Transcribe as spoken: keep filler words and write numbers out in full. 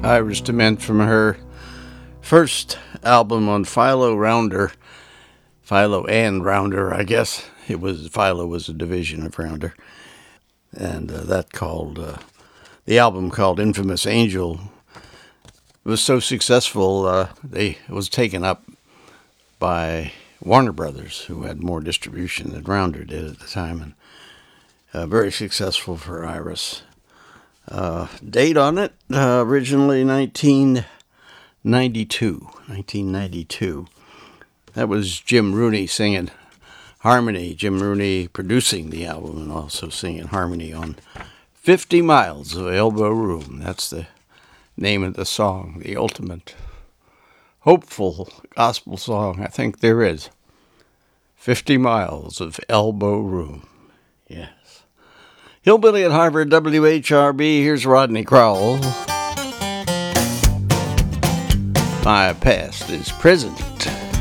Iris DeMent from her first album on Philo Rounder. Philo and Rounder, I guess. It was Philo was a division of Rounder. And uh, that called, uh, the album called Infamous Angel was so successful, uh, they it was taken up by Warner Brothers, who had more distribution than Rounder did at the time, and uh, very successful for Iris. Uh, date on it, uh, originally nineteen ninety-two. nineteen ninety-two. That was Jim Rooney singing harmony. Jim Rooney producing the album and also singing harmony on fifty miles of Elbow Room. That's the name of the song, the ultimate hopeful gospel song I think there is. fifty miles of Elbow Room. Yes. Hillbilly at Harvard, W H R B. Here's Rodney Crowell. My past is present.